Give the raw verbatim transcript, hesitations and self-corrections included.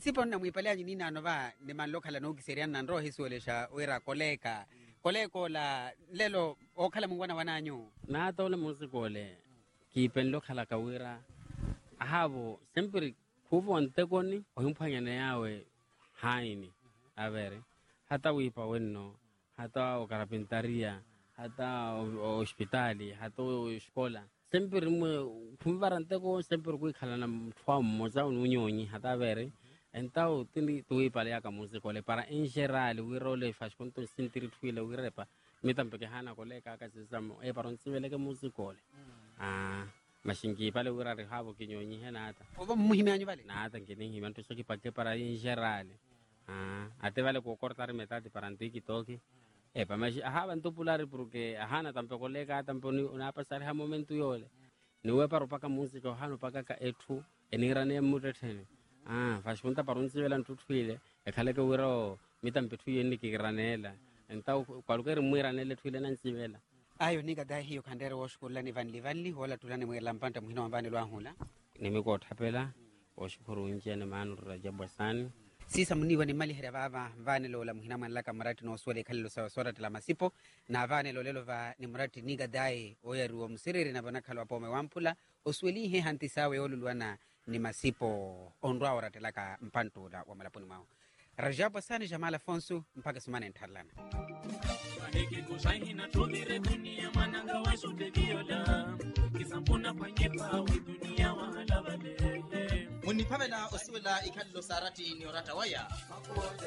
Sipo na muipalea nina anova ni manlokala no kiserian nandro hisuelesha wera koleka koleko la lelo okhala mungwana wananyo na tole musikole kipen lokhala kawira ahabo sempre kuvo antekoni ohimphanya yawe haini avere hata wipa wenno hata okarapintaria hata hospitali hata escola sempre mo kumvaranteko sempre kuikhala na mthwa mmoza unyonyi hata avere então tindi tuipa ya ka musikole para en general wirole fas konto sintiri twile wirepa mitampeke hana koleka ka sisamo e para nsivele ke musikole ah mashingi pale wirare habo kinyonyi henata oba muhimanyo vale nata ngene himanto soki pake para en general ah ate vale ko cortar metade para antiki toki e pa mashi ahaba ntopulari porque hana tampe koleka tampe una pasar ha momento yole niwe para paka musiko hano paka ka ethu enirane mutethene ah fashunta parunsi vela ntutwile ekhaleke wiro mitampe thuyeni kiranela entau kwalukere mwiranele thwile nansivela ayo niga dai hiyo khandere woshukula ni vanli vanli wala tulane mwela mpanta muhino wambani lwahula nimiko thapela woshukuru njene manu rajabwasani sisa muniwa ni mali hera baba vane lo la muhina manlaka marati no swele khalilo sawa sora tala masipo na vane lo lelo va ni marati niga dai oyaruo msiriri na bana khalwa pome wampula osweli he hanti sawe olulwana ni masipo onrwa oratelaka mpantula wa malapuni mao Rajabu Sani Jamal Afonso mpaka sumane ntarlana Maneke kusaini na tumire dunia mananga wa sote viola Kisampuna panyepa wa dunia wa halabale Munipamela oswela ikalilo sarati ni orata waya